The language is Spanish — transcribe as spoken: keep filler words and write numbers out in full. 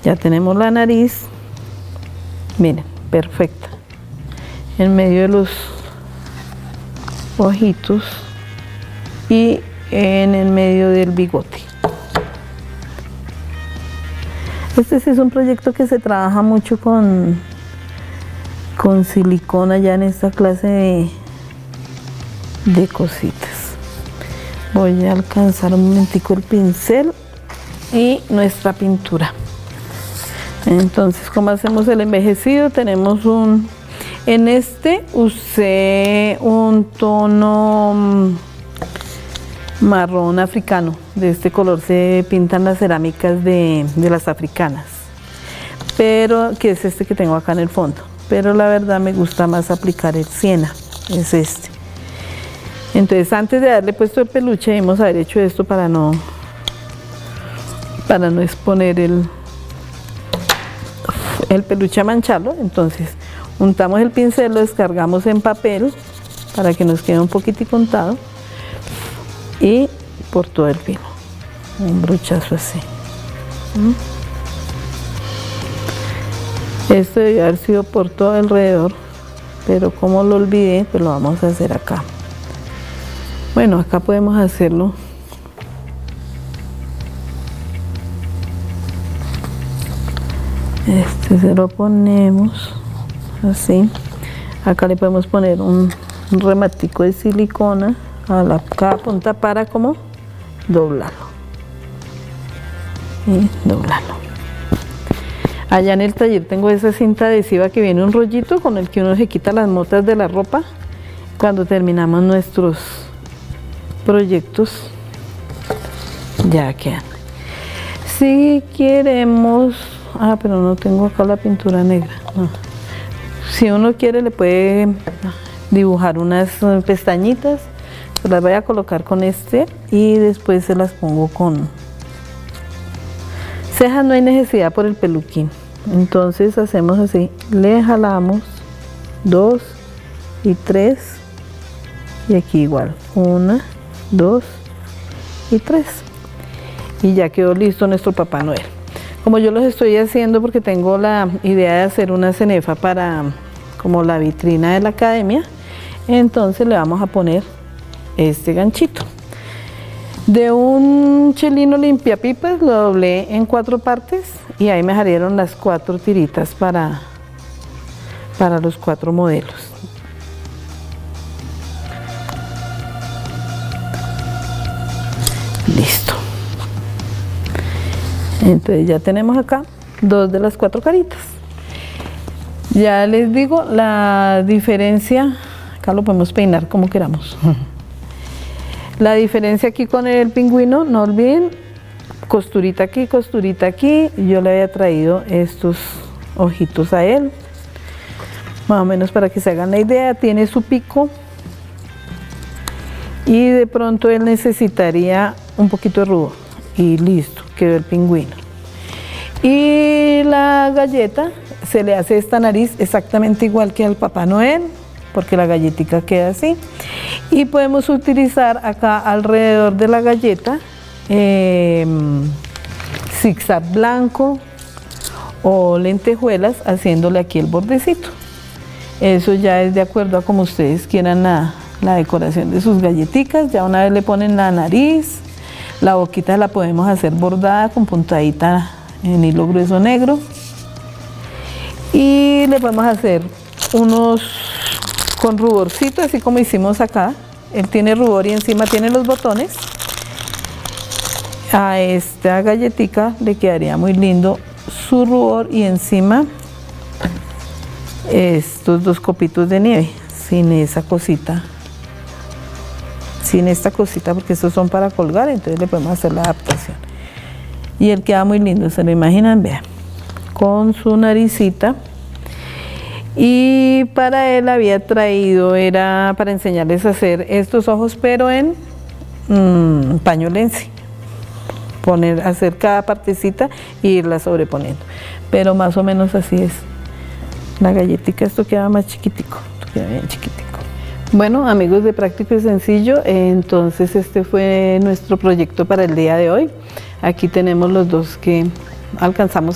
Ya tenemos la nariz, miren, perfecta, en medio de los ojitos y en el medio del bigote. Este sí es un proyecto que se trabaja mucho con, con silicona ya en esta clase de, de cositas. Voy a alcanzar un momentico el pincel y nuestra pintura. Entonces, ¿cómo hacemos el envejecido? Tenemos un, en este usé un tono marrón africano. De este color se pintan las cerámicas de, de las africanas, pero que es este que tengo acá en el fondo. Pero la verdad me gusta más aplicar el siena, es este. Entonces, antes de darle puesto el peluche, debemos haber hecho esto para no, para no exponer el el peluche a mancharlo. Entonces untamos el pincel, lo descargamos en papel para que nos quede un poquitico untado y por todo el pino un brochazo así. Esto debe haber sido por todo alrededor, pero como lo olvidé, pues lo vamos a hacer acá. Bueno, acá podemos hacerlo este, se lo ponemos así. Acá le podemos poner un, un rematico de silicona a la, cada punta para como doblarlo y doblarlo. Allá en el taller tengo esa cinta adhesiva que viene un rollito con el que uno se quita las motas de la ropa cuando terminamos nuestros proyectos. Ya quedan. Si queremos, ah, pero no tengo acá la pintura negra. No. Si uno quiere le puede dibujar unas pestañitas, se las voy a colocar con este y después se las pongo con cejas. No hay necesidad por el peluquín, entonces hacemos así, le jalamos dos y tres y aquí igual, una, dos y tres, y ya quedó listo nuestro Papá Noel. Como yo los estoy haciendo porque tengo la idea de hacer una cenefa para como la vitrina de la academia, entonces le vamos a poner este ganchito. De un chelino limpiapipas lo doblé en cuatro partes y ahí me salieron las cuatro tiritas para, para los cuatro modelos. Listo. Entonces ya tenemos acá dos de las cuatro caritas. Ya les digo la diferencia, acá lo podemos peinar como queramos. La diferencia aquí con el pingüino, no olviden, costurita aquí, costurita aquí. Yo le había traído estos ojitos a él, más o menos para que se hagan la idea. Tiene su pico y de pronto él necesitaría un poquito de rubor y listo, quedó el pingüino. Y la galleta, se le hace esta nariz exactamente igual que al Papá Noel, porque la galletita queda así. Y podemos utilizar acá alrededor de la galleta eh, zigzag blanco o lentejuelas, haciéndole aquí el bordecito. Eso ya es de acuerdo a como ustedes quieran la, la decoración de sus galletitas. Ya una vez le ponen la nariz, la boquita la podemos hacer bordada con puntadita en hilo grueso negro. Y le podemos hacer unos con ruborcito, así como hicimos acá. Él tiene rubor y encima tiene los botones. A esta galletica le quedaría muy lindo su rubor y encima estos dos copitos de nieve, sin esa cosita, sin esta cosita, porque estos son para colgar, entonces le podemos hacer la adaptación. Y él queda muy lindo, ¿se lo imaginan? Vean, con su naricita. Y para él había traído, era para enseñarles a hacer estos ojos, pero en mmm, pañolense. Poner, hacer cada partecita e irla sobreponiendo. Pero más o menos así es. La galletita, esto queda más chiquitico, esto queda bien chiquitico. Bueno, amigos de Práctico y Sencillo, entonces este fue nuestro proyecto para el día de hoy. Aquí tenemos los dos que alcanzamos